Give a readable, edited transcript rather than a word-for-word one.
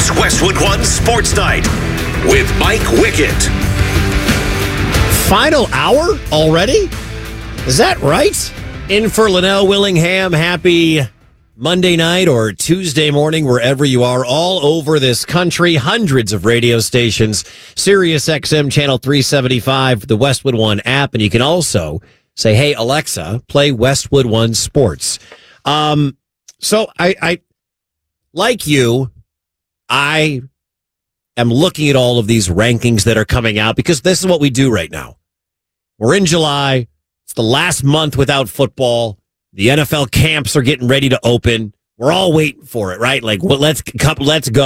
It's Westwood One Sports Night with Mike Wickett. Final hour already? Is that right? In for Linnell Willingham, happy Monday night or Tuesday morning, wherever you are, all over this country. Hundreds of radio stations, Sirius XM Channel 375, the Westwood One app, and you can also say, hey, Alexa, play Westwood One Sports. So I like you, I am looking at all of these rankings that are coming out because this is what we do right now. We're in July. It's the last month without football. The NFL camps are getting ready to open. We're all waiting for it, right? Like, well, let's go.